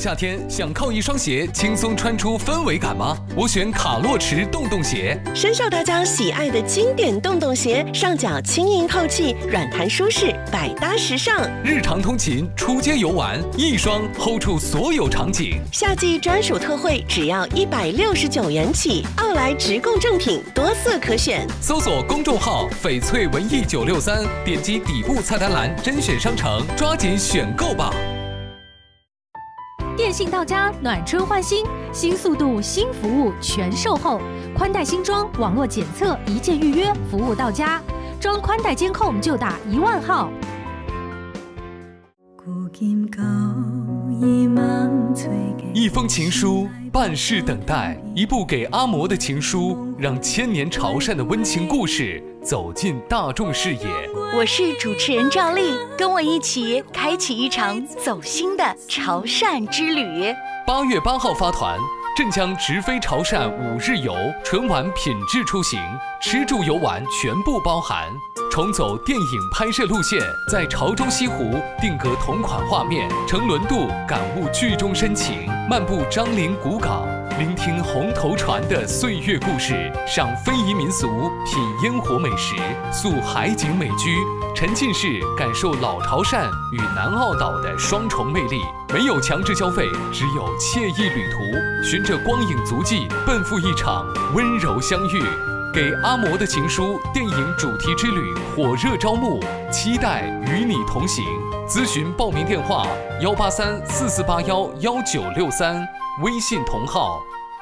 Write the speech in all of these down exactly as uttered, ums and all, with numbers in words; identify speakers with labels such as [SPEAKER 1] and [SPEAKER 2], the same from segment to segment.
[SPEAKER 1] 夏天，想靠一双鞋轻松穿出氛围感吗？我选卡洛驰洞洞鞋，
[SPEAKER 2] 深受大家喜爱的经典洞洞鞋，上脚轻盈透气，软弹舒适，百搭时尚。
[SPEAKER 1] 日常通勤、出街游玩，一双 hold 住所有场景。
[SPEAKER 2] 夏季专属特惠，只要一百六十九元起，奥莱直供正品，多色可选。
[SPEAKER 1] 搜索公众号“翡翠文艺九六三”，点击底部菜单栏甄选商城，抓紧选购吧。
[SPEAKER 3] 电信到家，暖春换新，新速度、新服务全售后，宽带新装，网络检测，一键预约，服务到家。装宽带监控就打一万号。
[SPEAKER 1] 一封情书，半世等待，一部给阿嬷的情书，让千年潮汕的温情故事走进大众视野。
[SPEAKER 4] 我是主持人赵丽，跟我一起开启一场走心的潮汕之旅。
[SPEAKER 1] 八月八号发团，镇江直飞潮汕五日游，纯玩品质出行，吃住游玩全部包含。重走电影拍摄路线，在潮州西湖定格同款画面，乘轮渡感悟剧中深情，漫步樟林古港，聆听红头船的岁月故事，赏非遗民俗，品烟火美食，宿海景美居，沉浸式感受老潮汕与南澳岛的双重魅力。没有强制消费，只有惬意旅途，循着光影足迹，奔赴一场温柔相遇。给阿嬷的情书电影主题之旅火热招募，期待与你同行。咨询报名电话：幺八三四四八幺幺九六三，微信同号。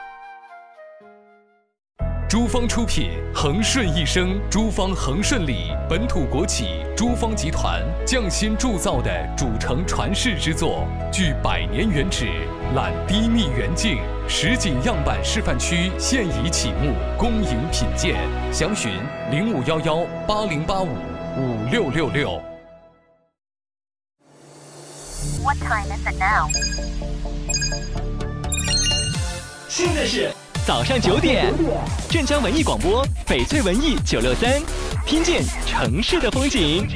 [SPEAKER 1] 珠方出品，恒顺一生，珠方恒顺里本土国企珠方集团匠心铸造的主城传世之作，具百年原址，揽低密远近，实景样板示范区现已启幕，恭迎品鉴。详询零五幺幺八零八五五六六六。
[SPEAKER 5] What time is it now?
[SPEAKER 6] 现在是早上九点，镇江文艺广播，翡翠文艺九六三，听见城市的风景。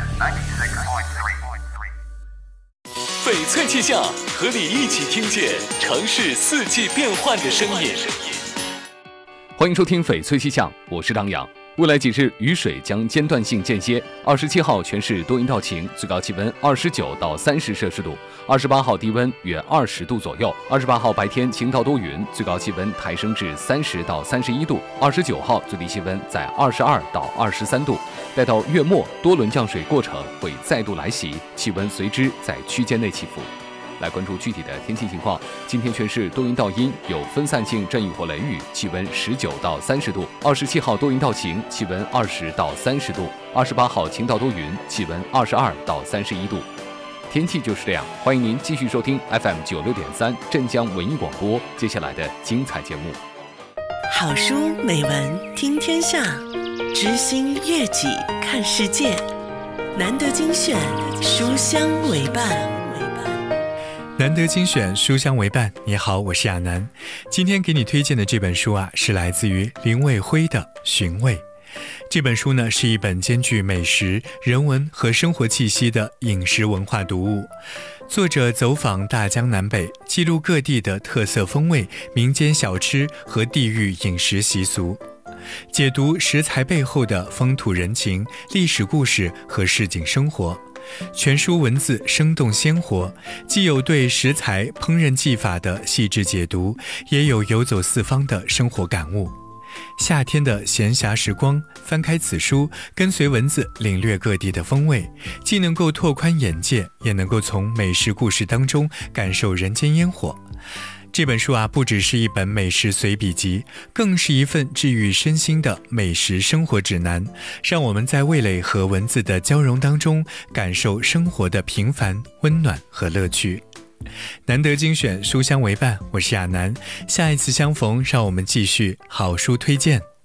[SPEAKER 1] 翡翠气象，和你一起听见城市四季变换的声音。欢迎收听翡翠气象，我是张扬。未来几日雨水将间断性间歇。二十七号全市多云到晴，最高气温二十九到三十摄氏度。二十八号低温约二十度左右。二十八号白天晴到多云，最高气温抬升至三十到三十一度。二十九号最低气温在二十二到二十三度。待到月末，多轮降水过程会再度来袭，气温随之在区间内起伏。来关注具体的天气情况。今天全市多云到阴，有分散性阵雨或雷雨，气温十九到三十度。二十七号多云到晴，气温二十到三十度。二十八号晴到多云，气温二十二到三十一度。天气就是这样，欢迎您继续收听 F M 九六点三镇江文艺广播接下来的精彩节目。
[SPEAKER 2] 好书美文听天下，知心悦己看世界，难得精选，书香为伴。
[SPEAKER 7] 难得精选，书香为伴。你好，我是亚楠。今天给你推荐的这本书啊，是来自于林卫辉的《寻味》。这本书呢，是一本兼具美食、人文和生活气息的饮食文化读物。作者走访大江南北，记录各地的特色风味、民间小吃和地域饮食习俗，解读食材背后的风土人情、历史故事和市井生活。全书文字生动鲜活，既有对食材烹饪技法的细致解读，也有游走四方的生活感悟。夏天的闲暇时光，翻开此书，跟随文字领略各地的风味，既能够拓宽眼界，也能够从美食故事当中感受人间烟火。这本书啊，不只是一本美食随笔集，更是一份治愈身心的美食生活指南，让我们在味蕾和文字的交融当中，感受生活的平凡、温暖和乐趣。难得精选，书香为伴，我是亚楠。下一次相逢，让我们继续好书推荐。